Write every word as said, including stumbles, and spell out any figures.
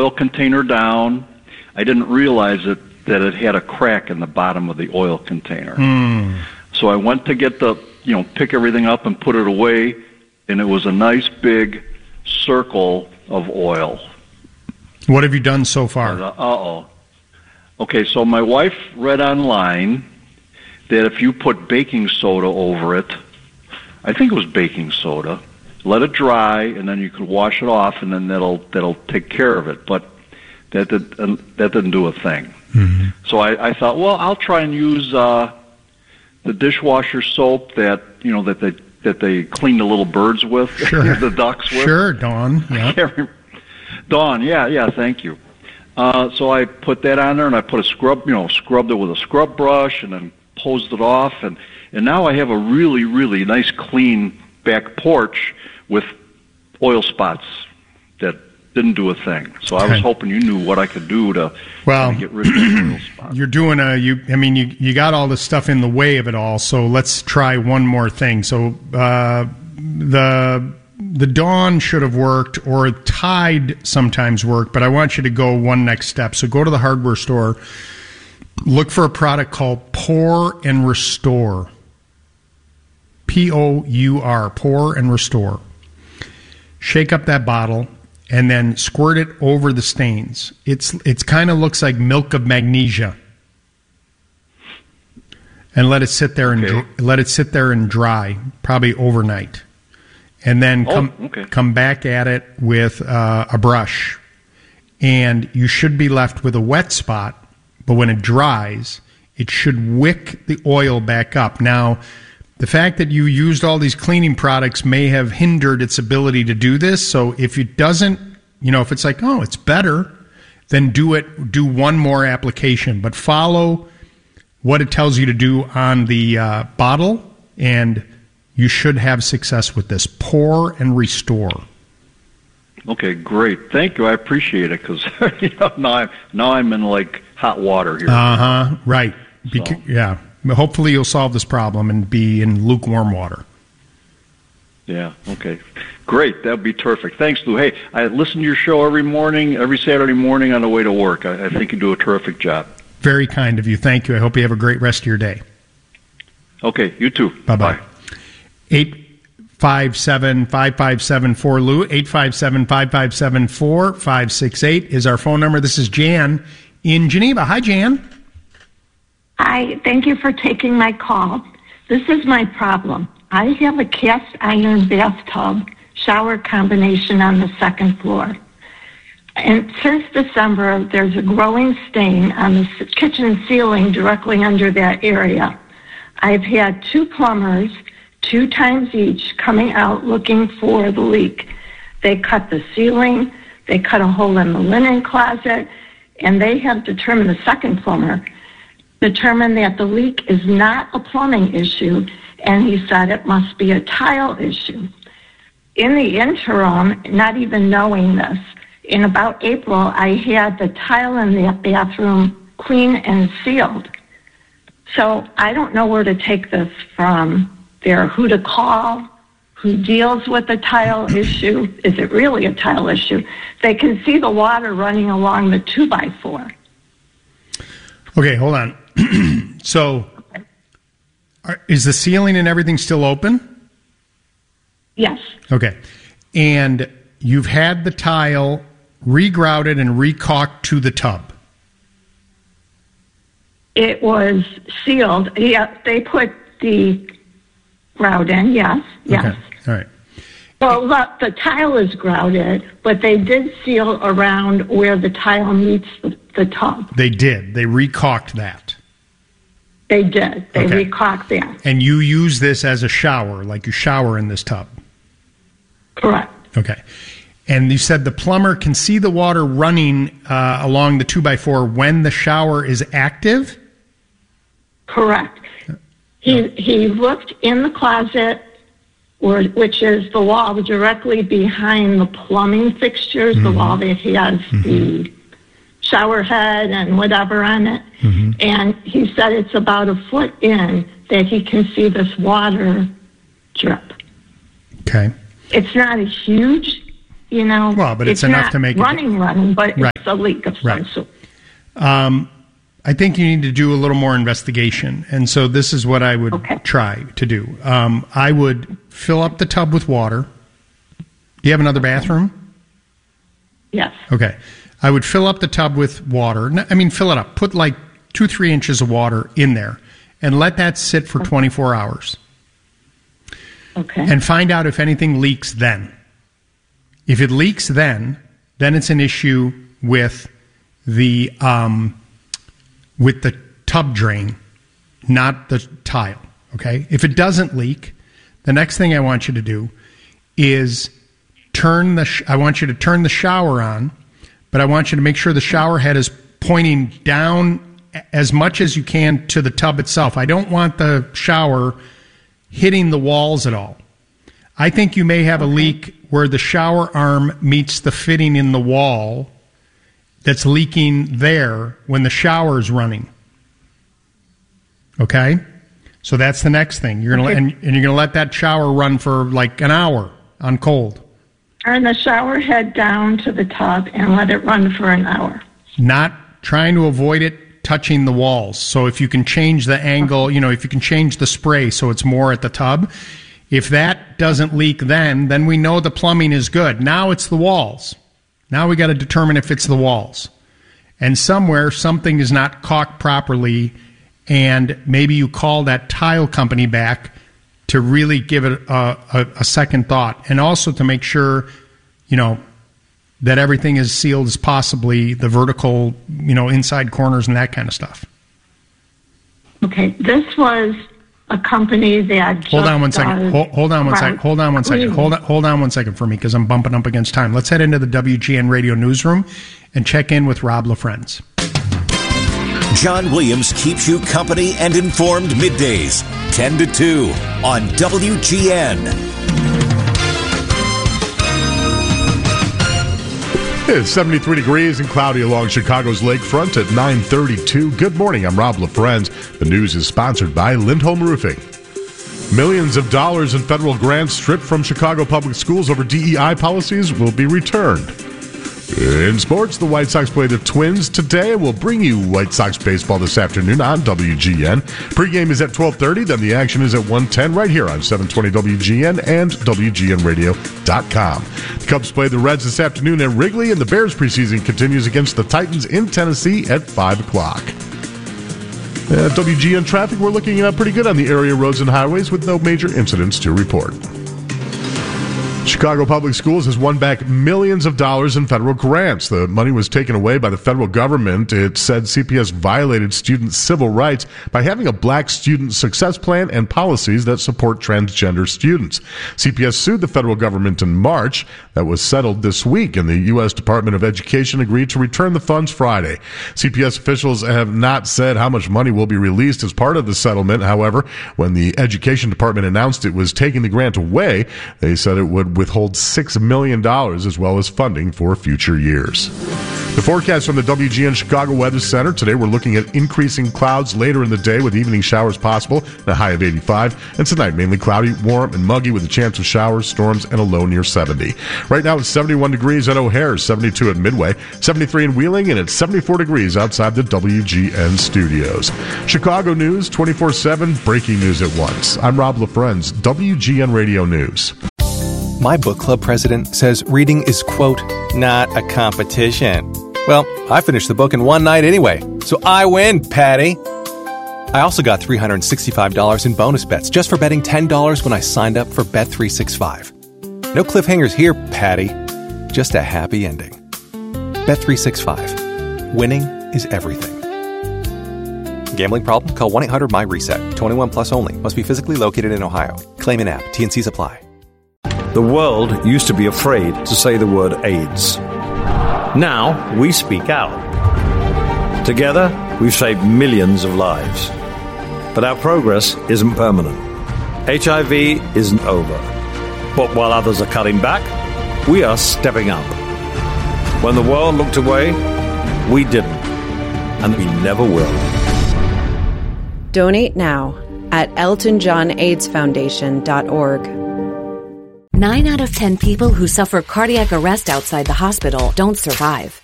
oil container down. I didn't realize it, that it had a crack in the bottom of the oil container. Mm. So I went to get the, you know, pick everything up and put it away, and it was a nice big circle of oil. What have you done so far? Uh oh. Okay, so my wife read online that if you put baking soda over it, I think it was baking soda, let it dry, and then you could wash it off, and then that'll that'll take care of it. But that did, uh, that didn't do a thing. Mm-hmm. So I, I thought, well, I'll try and use uh, the dishwasher soap that you know that they that they clean the little birds with, sure. the ducks with. Sure, Dawn. Yeah. Dawn, yeah, yeah, thank you. Uh, so I put that on there, and I put a scrub, you know, scrubbed it with a scrub brush, and then hosed it off, and and now I have a really, really nice, clean back porch with oil spots that didn't do a thing. So I was hoping you knew what I could do to well, get rid of the oil spots. You're doing a, you. I mean, you you got all this stuff in the way of it all. So let's try one more thing. So uh, the the Dawn should have worked, or Tide sometimes work, but I want you to go one next step. So go to the hardware store. Look for a product called Pour and Restore. P O U R, Pour and Restore. Shake up that bottle and then squirt it over the stains. It's it's kind of looks like milk of magnesia. And let it sit there and okay. let it sit there and dry, probably overnight. And then come oh, okay. come back at it with uh, a brush. And you should be left with a wet spot. But when it dries, it should wick the oil back up. Now, the fact that you used all these cleaning products may have hindered its ability to do this. So if it doesn't, you know, if it's like, oh, it's better, then do it, do one more application. But follow what it tells you to do on the uh, bottle, and you should have success with this. Pour and Restore. Okay, great. Thank you. I appreciate it, because you know, now I'm, now I'm in, like, hot water here. Uh-huh, right. So. Beca- yeah. Hopefully you'll solve this problem and be in lukewarm water. Yeah, okay. Great. That would be terrific. Thanks, Lou. Hey, I listen to your show every morning, every Saturday morning on the way to work. I, I think you do a terrific job. Very kind of you. Thank you. I hope you have a great rest of your day. Okay, you too. Bye-bye. Bye. eight five seven, five five seven four, L U, eight five seven, five five seven, four five six eight is our phone number. This is Jan in Geneva. Hi, Jan. Hi, thank you for taking my call. This is my problem. I have a cast iron bathtub shower combination on the second floor. And since December, there's a growing stain on the kitchen ceiling directly under that area. I've had two plumbers, two times each, coming out looking for the leak. They cut the ceiling, they cut a hole in the linen closet, and they have determined, the second plumber, determined that the leak is not a plumbing issue, and he said it must be a tile issue. In the interim, not even knowing this, in about April, I had the tile in the bathroom clean and sealed. So I don't know where to take this from there, who to call, who deals with the tile issue. Is it really a tile issue? They can see the water running along the two by four. Okay, hold on. So, are, is the ceiling and everything still open? Yes. Okay. And you've had the tile regrouted and recaulked to the tub? It was sealed. Yeah, they put the grout in, yes, yes. Okay, all right. Well, the, the tile is grouted, but they did seal around where the tile meets the, the tub. They did. They recaulked that. They did. They Okay. recaulked that. And you use this as a shower, like you shower in this tub? Correct. Okay. And you said the plumber can see the water running uh, along the two by four when the shower is active? Correct. He he looked in the closet, or, which is the wall directly behind the plumbing fixtures, mm-hmm. the wall that has mm-hmm. the shower head and whatever on it. Mm-hmm. And he said it's about a foot in that he can see this water drip. Okay. It's not a huge You know, well, but it's, it's enough not to make running, it, running, but right. it's a leak of some right. sort. Um, I think you need to do a little more investigation, and so this is what I would okay. try to do. Um, I would fill up the tub with water. Do you have another bathroom? Yes. Okay. I would fill up the tub with water. I mean, fill it up. Put like two, three inches of water in there, and let that sit for twenty-four hours. Okay. And find out if anything leaks then. If it leaks then, then it's an issue with the um, with the tub drain, not the tile. Okay. If it doesn't leak, the next thing I want you to do is turn the. Sh- I want you to turn the shower on, but I want you to make sure the shower head is pointing down as much as you can to the tub itself. I don't want the shower hitting the walls at all. I think you may have a leak where the shower arm meets the fitting in the wall that's leaking there when the shower is running. Okay? So that's the next thing. You're gonna okay. let, and, and you're going to let that shower run for like an hour on cold. Turn the shower head down to the tub and let it run for an hour. Not trying to avoid it touching the walls. So if you can change the angle, you know, if you can change the spray so it's more at the tub, if that doesn't leak then, then we know the plumbing is good. Now it's the walls. Now we got to determine if it's the walls. And somewhere something is not caulked properly, and maybe you call that tile company back to really give it a, a, a second thought, and also to make sure, you know, that everything is sealed as possibly, the vertical, you know, inside corners and that kind of stuff. Okay, this was a company that just hold on one second. Hold, hold on one second. Hold on one second. Hold on. Hold on one second for me, because I'm bumping up against time. Let's head into the W G N Radio newsroom and check in with Rob LaFrenz. John Williams keeps you company and informed middays, ten to two on W G N. It's seventy-three degrees and cloudy along Chicago's lakefront at nine thirty-two. Good morning, I'm Rob LaFrenz. The news is sponsored by Lindholm Roofing. Millions of dollars in federal grants stripped from Chicago public schools over D E I policies will be returned. In sports, the White Sox play the Twins today. We'll bring you White Sox baseball this afternoon on W G N. Pregame is at twelve thirty, then the action is at one ten right here on seven twenty W G N and W G N radio dot com. The Cubs play the Reds this afternoon at Wrigley, and the Bears preseason continues against the Titans in Tennessee at five o'clock. At W G N traffic, we're looking uh, pretty good on the area roads and highways with no major incidents to report. Chicago Public Schools has won back millions of dollars in federal grants. The money was taken away by the federal government. It said C P S violated student civil rights by having a black student success plan and policies that support transgender students. C P S sued the federal government in March. That was settled this week, and the U S Department of Education agreed to return the funds Friday. C P S officials have not said how much money will be released as part of the settlement. However, when the Education Department announced it was taking the grant away, they said it would withhold six million dollars as well as funding for future years. The forecast from the W G N Chicago Weather Center. Today we're looking at increasing clouds later in the day with evening showers possible and a high of eighty-five. And tonight mainly cloudy, warm, and muggy with a chance of showers, storms, and a low near seventy. Right now it's seventy-one degrees at O'Hare, seventy-two at Midway, seventy-three in Wheeling, and it's seventy-four degrees outside the W G N studios. Chicago news, twenty-four seven, breaking news at once. I'm Rob LaFrenz, W G N Radio News. My book club president says reading is, quote, not a competition. Well, I finished the book in one night anyway, so I win, Patty. I also got three hundred sixty-five dollars in bonus bets just for betting ten dollars when I signed up for Bet three sixty-five. No cliffhangers here, Patty. Just a happy ending. Bet three sixty-five. Winning is everything. Gambling problem? Call one eight hundred M Y RESET. twenty-one plus only. Must be physically located in Ohio. Claim in app. T and C's apply. The world used to be afraid to say the word AIDS. Now we speak out. Together, we've saved millions of lives. But our progress isn't permanent. H I V isn't over. But while others are cutting back, we are stepping up. When the world looked away, we didn't. And we never will. Donate now at elton john aids foundation dot org. nine out of ten people who suffer cardiac arrest outside the hospital don't survive.